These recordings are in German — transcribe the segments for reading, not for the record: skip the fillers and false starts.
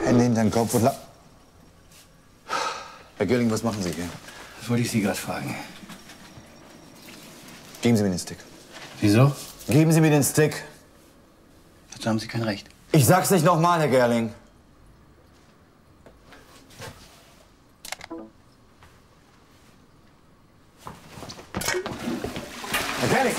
Hände hinter den Kopf und Herr Görling, was machen Sie hier? Das wollte ich Sie gerade fragen. Geben Sie mir den Stick. Wieso? Geben Sie mir den Stick. Dazu haben Sie kein Recht. Ich sag's nicht nochmal, Herr Gerling. Herr Gerling!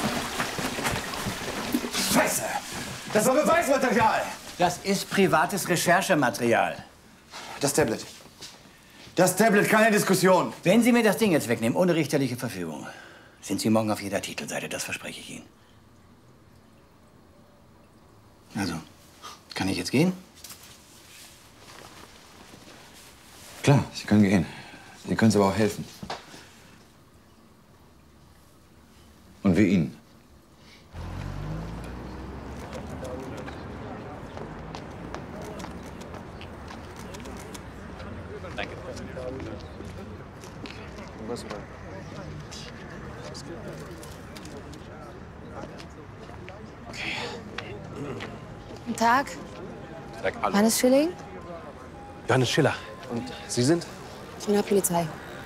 Scheiße! Das war Beweismaterial! Das ist privates Recherchematerial. Das Tablet. Das Tablet, keine Diskussion. Wenn Sie mir das Ding jetzt wegnehmen, ohne richterliche Verfügung, sind Sie morgen auf jeder Titelseite, das verspreche ich Ihnen. Also, kann ich jetzt gehen? Klar, Sie können gehen. Sie können uns aber auch helfen. Und wir Ihnen. Danke. Guten Tag. Tag, hallo. Johannes Schilling? Johannes Schiller. Und Sie sind? Kriminalpolizei.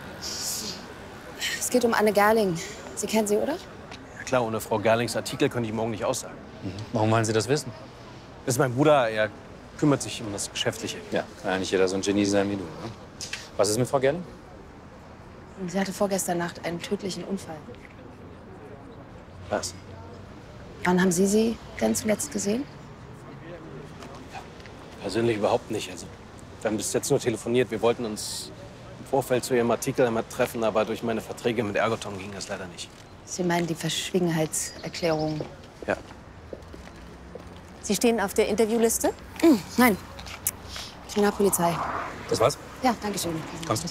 Es geht um Anne Gerling. Sie kennen sie, oder? Ja klar, ohne Frau Gerlings Artikel könnte ich morgen nicht aussagen. Warum wollen Sie das wissen? Das ist mein Bruder, er kümmert sich um das Geschäftliche. Ja, kann ja nicht jeder so ein Genie sein wie du. Ne? Was ist mit Frau Gerling? Sie hatte vorgestern Nacht einen tödlichen Unfall. Was? Wann haben Sie sie denn zuletzt gesehen? Persönlich überhaupt nicht. Also, wir haben bis jetzt nur telefoniert. Wir wollten uns im Vorfeld zu Ihrem Artikel einmal treffen, aber durch meine Verträge mit Ergoton ging das leider nicht. Sie meinen die Verschwiegenheitserklärung? Ja. Sie stehen auf der Interviewliste? Nein. Kriminalpolizei. Das war's? Ja, danke schön. Kommst du?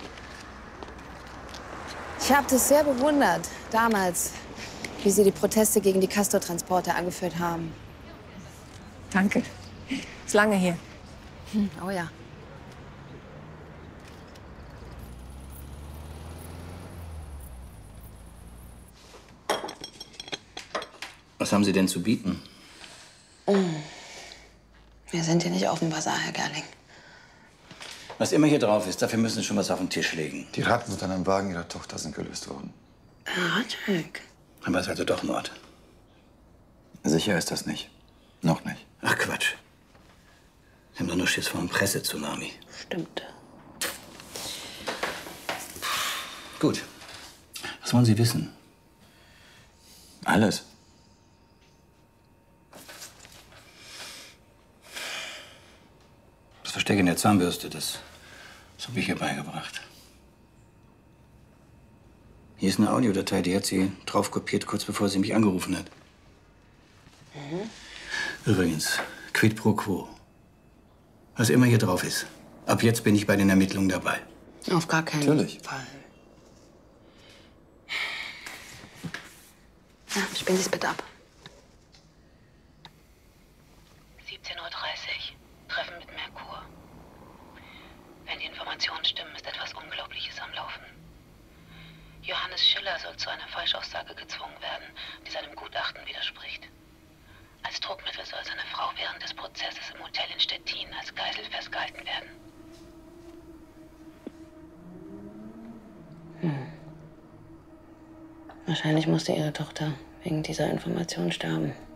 Ich habe das sehr bewundert, damals, wie Sie die Proteste gegen die Castor-Transporte angeführt haben. Danke. Ist lange her. Oh ja. Was haben Sie denn zu bieten? Wir sind hier nicht auf dem Basar, Herr Gerling. Was immer hier drauf ist, dafür müssen Sie schon was auf den Tisch legen. Die Ratten unter einem Wagen Ihrer Tochter sind gelöst worden. Radweg. Aber es ist also doch Mord. Sicher ist das nicht. Noch nicht. Ach Quatsch. Sie haben doch nur Schiss vor einem Presse-Tsunami. Stimmt. Gut. Was wollen Sie wissen? Alles. Das Verstecken der Zahnbürste, das habe ich ihr beigebracht. Hier ist eine Audiodatei, die hat sie drauf kopiert, kurz bevor sie mich angerufen hat. Übrigens, quid pro quo. Was immer hier drauf ist. Ab jetzt bin ich bei den Ermittlungen dabei. Auf gar keinen Natürlich. Fall. Ja, spielen Sie es bitte ab. 17:30 Uhr. Treffen mit Merkur. Wenn die Informationen stimmen, ist etwas Unglaubliches am Laufen. Johannes Schiller soll zu einer Falschaussage gezwungen werden, die seinem Gutachten widerspricht. Als Druckmittel soll seine Frau während des Prozesses im Hotel in Stettin als Geisel festgehalten werden. Wahrscheinlich musste Ihre Tochter wegen dieser Information sterben.